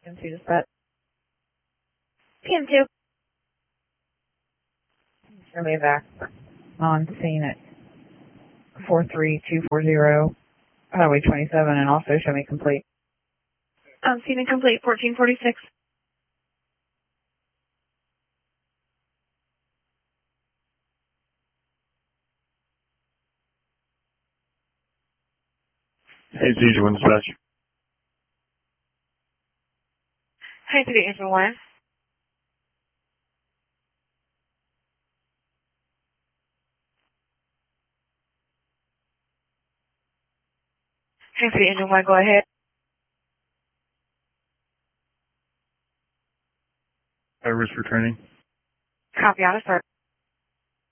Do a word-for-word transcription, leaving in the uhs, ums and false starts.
P M two dispatch. P M two. Show me back on scene at four three two four zero Highway twenty-seven, and also show me complete. Um, scene incomplete, fourteen forty-six. Hey, it's Easy One Dispatch. Hey, City Angel One. Hey, City Angel One, go ahead. Service returning. Copy, out of start.